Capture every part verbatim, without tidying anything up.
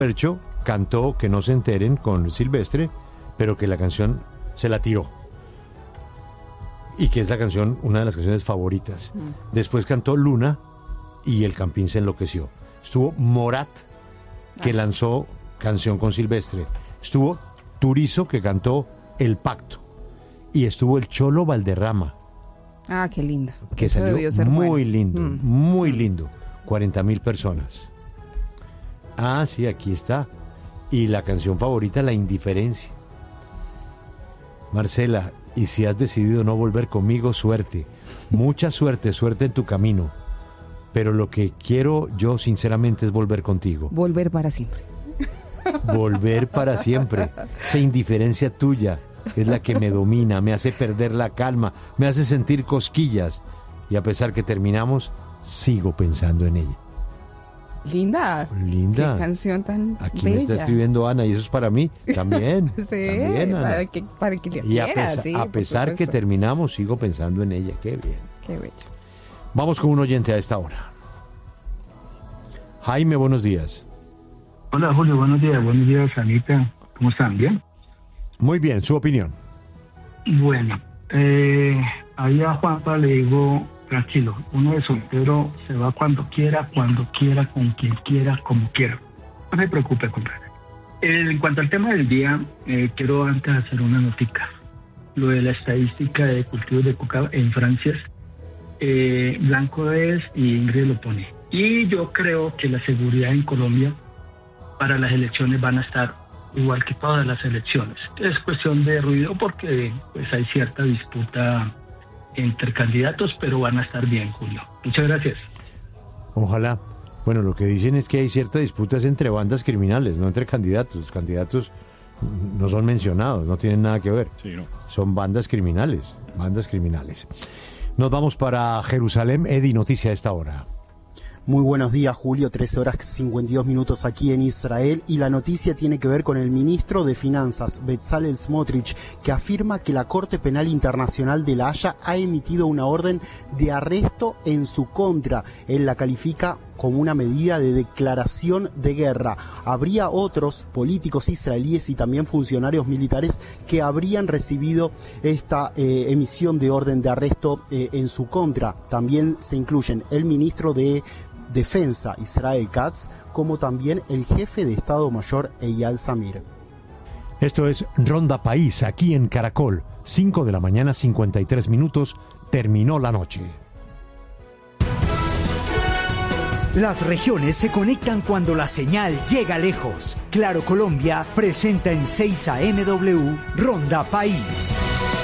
Fercho cantó Que no se enteren con Silvestre, pero que la canción se la tiró. Y que es la canción, una de las canciones favoritas. Mm. Después cantó Luna y el Campín se enloqueció. Estuvo Morat, que ah. lanzó canción con Silvestre. Estuvo Turizo, que cantó El Pacto. Y estuvo el Cholo Valderrama. Ah, qué lindo. Que Eso salió ser muy bueno. lindo, mm. muy lindo. cuarenta mil personas. Ah, sí, aquí está. Y la canción favorita, La Indiferencia. Marcela, y si has decidido no volver conmigo, suerte. Mucha suerte, suerte en tu camino. Pero lo que quiero yo sinceramente es volver contigo. Volver para siempre. Volver para siempre. Esa indiferencia tuya es la que me domina, me hace perder la calma, me hace sentir cosquillas. Y a pesar que terminamos, sigo pensando en ella. Linda. Linda. Qué canción tan Aquí bella. me está escribiendo Ana y eso es para mí también. Sí, también, Ana. para que, para que le Y a, quiera, pesa, sí, a pesar que terminamos, sigo pensando en ella. Qué bien. Qué bello. Vamos con un oyente a esta hora. Jaime, buenos días. Hola, Julio, buenos días. Buenos días, Anita. ¿Cómo están? ¿Bien? Muy bien, su opinión. Bueno, eh, ahí a Juanpa le digo, tranquilo, uno de soltero se va cuando quiera, cuando quiera, con quien quiera, como quiera. No se preocupe, compadre. En cuanto al tema del día, eh, quiero antes hacer una notica. Lo de la estadística de cultivos de coca en Francia, eh, Blanco es y Ingrid lo pone. Y yo creo que la seguridad en Colombia para las elecciones van a estar igual que todas las elecciones. Es cuestión de ruido porque pues hay cierta disputa entre candidatos, pero van a estar bien, Julio. Muchas gracias. Ojalá. Bueno, lo que dicen es que hay cierta disputa entre bandas criminales, no entre candidatos. Los candidatos no son mencionados, no tienen nada que ver. Sí, no. Son bandas criminales, bandas criminales. Nos vamos para Jerusalén. Edi, noticia a esta hora. Muy buenos días, Julio, trece horas cincuenta y dos minutos aquí en Israel, y la noticia tiene que ver con el ministro de Finanzas, Bezalel Smotrich, que afirma que la Corte Penal Internacional de La Haya ha emitido una orden de arresto en su contra. Él la califica como una medida de declaración de guerra. Habría otros políticos israelíes y también funcionarios militares que habrían recibido esta eh, emisión de orden de arresto eh, en su contra. También se incluyen el ministro de Defensa, Israel Katz, como también el jefe de Estado Mayor, Eyal Zamir. Esto es Ronda País, aquí en Caracol. cinco de la mañana, cincuenta y tres minutos. Terminó la noche. Las regiones se conectan cuando la señal llega lejos. Claro Colombia presenta en seis a eme doble Ronda País.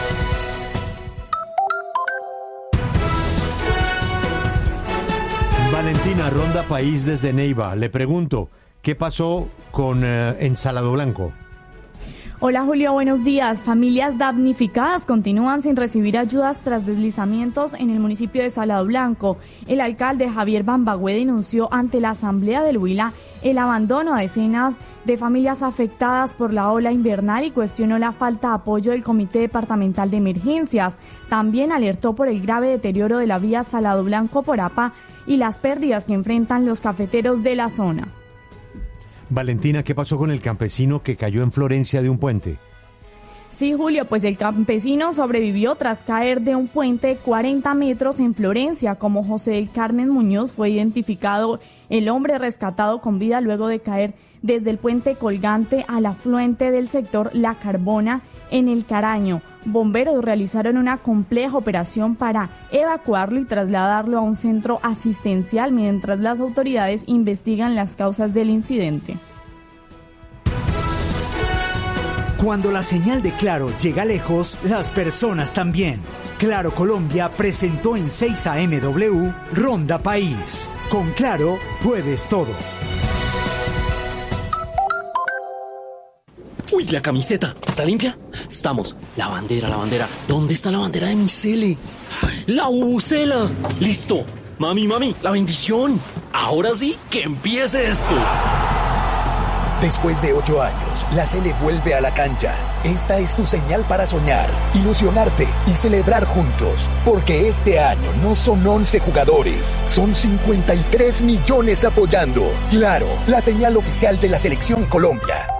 Valentina, Ronda País desde Neiva. Le pregunto, ¿qué pasó con eh, en Salado Blanco? Hola Julio, buenos días. Familias damnificadas continúan sin recibir ayudas tras deslizamientos en el municipio de Salado Blanco. El alcalde Javier Bambagüe denunció ante la Asamblea del Huila el abandono a decenas de familias afectadas por la ola invernal y cuestionó la falta de apoyo del Comité Departamental de Emergencias. También alertó por el grave deterioro de la vía Salado Blanco-Porapa y las pérdidas que enfrentan los cafeteros de la zona. Valentina, ¿qué pasó con el campesino que cayó en Florencia de un puente? Sí, Julio, pues el campesino sobrevivió tras caer de un puente de cuarenta metros en Florencia. Como José del Carmen Muñoz fue identificado el hombre rescatado con vida luego de caer desde el puente colgante al afluente del sector La Carbona en el Caraño. Bomberos realizaron una compleja operación para evacuarlo y trasladarlo a un centro asistencial mientras las autoridades investigan las causas del incidente. Cuando la señal de Claro llega lejos, las personas también. Claro Colombia presentó en seis a eme doble Ronda País. Con Claro puedes todo. Uy, la camiseta, ¿está limpia? Estamos. La bandera, la bandera. ¿Dónde está la bandera de mi cele? ¡La bubucela! ¡Listo! Mami, mami, la bendición. Ahora sí, que empiece esto. Después de ocho años, la Sele vuelve a la cancha. Esta es tu señal para soñar, ilusionarte y celebrar juntos. Porque este año no son once jugadores, son cincuenta y tres millones apoyando. Claro, la señal oficial de la Selección Colombia.